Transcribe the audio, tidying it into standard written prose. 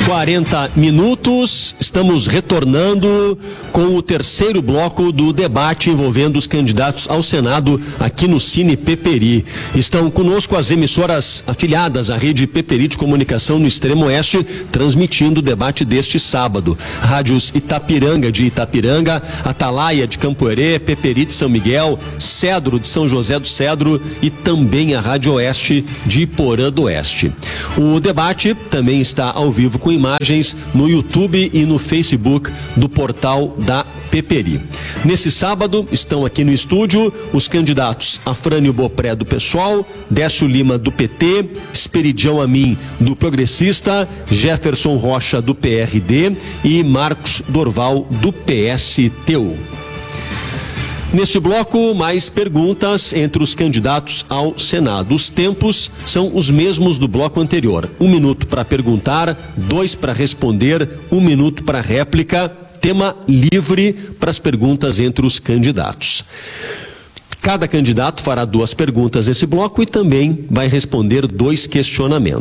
40 minutos, estamos retornando com o terceiro bloco do debate envolvendo os candidatos ao Senado aqui no Cine Peperi. Estão conosco as emissoras afiliadas à rede Peperi de comunicação no Extremo Oeste, transmitindo o debate deste sábado. Rádios Itapiranga de Itapiranga, Atalaia de Campoerê, Peperi de São Miguel, Cedro de São José do Cedro e também a Rádio Oeste de Iporã do Oeste. O debate também está ao vivo com imagens no YouTube e no Facebook do portal da Peperi. Nesse sábado estão aqui no estúdio os candidatos Afrânio Bopré do PSOL, Décio Lima do PT, Esperidião Amin do Progressista, Jefferson Rocha do PRD e Marcos Dorval do PSTU. Neste bloco, mais perguntas entre os candidatos ao Senado. Os tempos são os mesmos do bloco anterior. 1 minuto para perguntar, 2 para responder, 1 minuto para réplica. Tema livre para as perguntas entre os candidatos. Cada candidato fará 2 perguntas nesse bloco e também vai responder 2 questionamentos.